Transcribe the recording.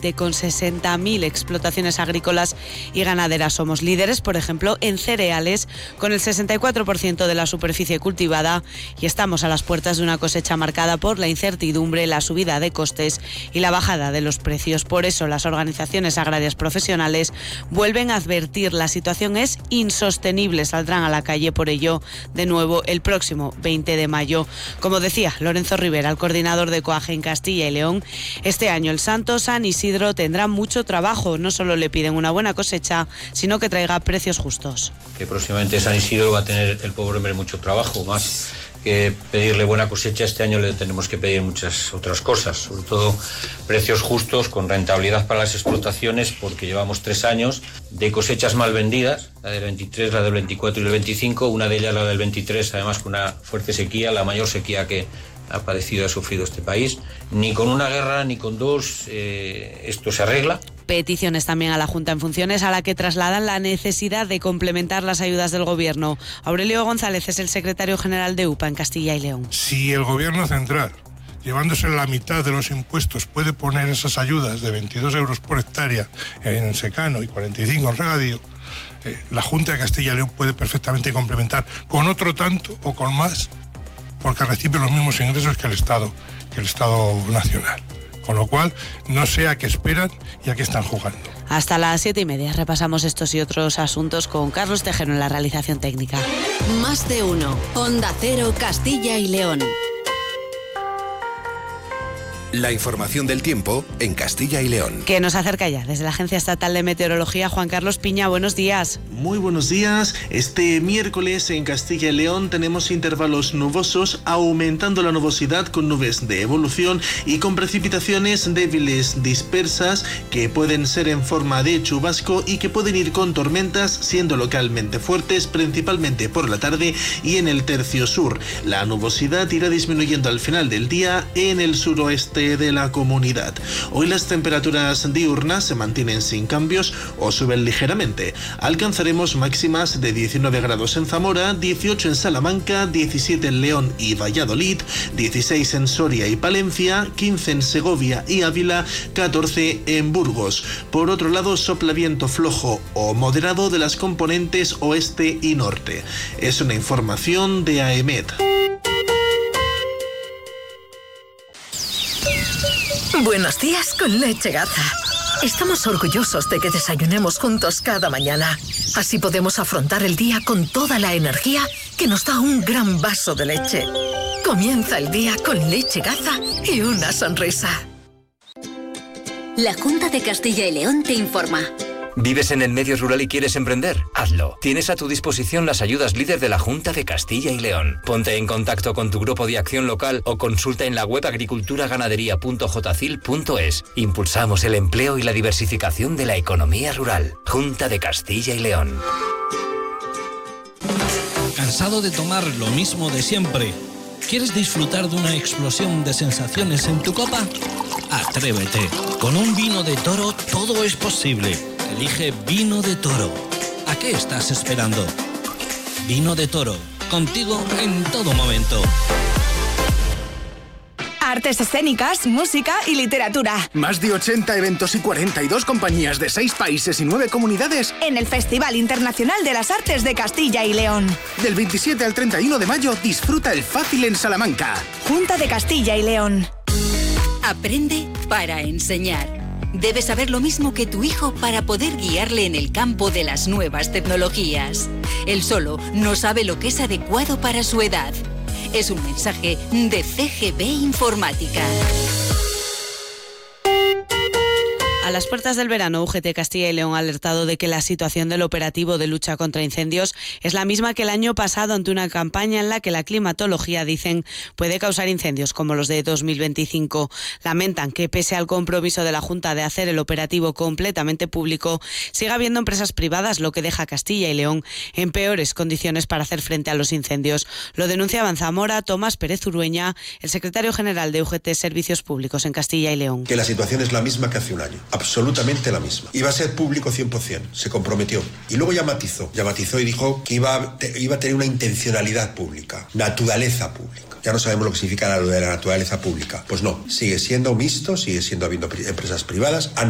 20, con 60.000 explotaciones agrícolas y ganaderas. Somos líderes, por ejemplo, en cereales, con el 64% de la superficie cultivada, y estamos a las puertas de una cosecha marcada por la incertidumbre, la subida de costes y la bajada de los precios. Por eso las organizaciones agrarias profesionales vuelven a advertir: la situación es insostenible. Saldrán a la calle por ello de nuevo el próximo 20 de mayo. Como decía Lorenzo Rivera, el coordinador de COAGE en Castilla y León, este año el Santo San Isidro tendrá mucho trabajo. No solo le piden una buena cosecha, sino que traiga precios justos. Que próximamente San Isidro va a tener el pobre hombre mucho trabajo, más que pedirle buena cosecha. Este año le tenemos que pedir muchas otras cosas, sobre todo precios justos con rentabilidad para las explotaciones, porque llevamos 3 años de cosechas mal vendidas, la del 23, la del 24 y el 25, una de ellas la del 23, además con una fuerte sequía, la mayor sequía que ha padecido, ha sufrido este país. Ni con una guerra ni con dos esto se arregla. Peticiones también a la Junta en funciones, a la que trasladan la necesidad de complementar las ayudas del Gobierno. Aurelio González es el secretario general de UPA en Castilla y León. Si el Gobierno central, llevándose la mitad de los impuestos, puede poner esas ayudas de 22 euros por hectárea en secano y 45 en regadío, la Junta de Castilla y León puede perfectamente complementar con otro tanto o con más, porque recibe los mismos ingresos que el Estado nacional. Con lo cual, no sé a qué esperan y a qué están jugando. Hasta las 7:30 repasamos estos y otros asuntos con Carlos Tejero en la realización técnica. Más de uno. Onda Cero, Castilla y León. La información del tiempo en Castilla y León. Que nos acerca ya desde la Agencia Estatal de Meteorología. Juan Carlos Piña, buenos días. Muy buenos días. Este miércoles en Castilla y León tenemos intervalos nubosos, aumentando la nubosidad con nubes de evolución y con precipitaciones débiles dispersas que pueden ser en forma de chubasco y que pueden ir con tormentas, siendo localmente fuertes, principalmente por la tarde y en el tercio sur. La nubosidad irá disminuyendo al final del día en el suroeste de la comunidad. Hoy las temperaturas diurnas se mantienen sin cambios o suben ligeramente. Alcanzaremos máximas de 19 grados en Zamora, 18 en Salamanca, 17 en León y Valladolid, 16 en Soria y Palencia, 15 en Segovia y Ávila, 14 en Burgos. Por otro lado, sopla viento flojo o moderado de las componentes oeste y norte. Es una información de AEMET. Buenos días con Leche Gaza. Estamos orgullosos de que desayunemos juntos cada mañana. Así podemos afrontar el día con toda la energía que nos da un gran vaso de leche. Comienza el día con Leche Gaza y una sonrisa. La Junta de Castilla y León te informa. ¿Vives en el medio rural y quieres emprender? Hazlo. Tienes a tu disposición las ayudas líder de la Junta de Castilla y León. Ponte en contacto con tu grupo de acción local o consulta en la web agriculturaganadería.jcil.es. Impulsamos el empleo y la diversificación de la economía rural. Junta de Castilla y León. ¿Cansado de tomar lo mismo de siempre? ¿Quieres disfrutar de una explosión de sensaciones en tu copa? Atrévete. Con un vino de Toro todo es posible. Elige Vino de Toro. ¿A qué estás esperando? Vino de Toro, contigo en todo momento. Artes escénicas, música y literatura. Más de 80 eventos y 42 compañías de 6 países y 9 comunidades en el Festival Internacional de las Artes de Castilla y León. Del 27 al 31 de mayo, disfruta el Fácil en Salamanca. Junta de Castilla y León. Aprende para enseñar. Debes saber lo mismo que tu hijo para poder guiarle en el campo de las nuevas tecnologías. Él solo no sabe lo que es adecuado para su edad. Es un mensaje de CGB Informática. A las puertas del verano, UGT Castilla y León ha alertado de que la situación del operativo de lucha contra incendios es la misma que el año pasado, ante una campaña en la que la climatología, dicen, puede causar incendios como los de 2025. Lamentan que, pese al compromiso de la Junta de hacer el operativo completamente público, siga habiendo empresas privadas, lo que deja a Castilla y León en peores condiciones para hacer frente a los incendios. Lo denunciaba en Zamora Tomás Pérez Urueña, el secretario general de UGT Servicios Públicos en Castilla y León. Que la situación es la misma que hace un año. Absolutamente la misma. Iba a ser público 100%, se comprometió. Y luego ya matizó y dijo que iba a tener una intencionalidad pública, naturaleza pública. Ya no sabemos lo que significa lo de la naturaleza pública. Pues no, sigue siendo mixto, sigue siendo habiendo empresas privadas.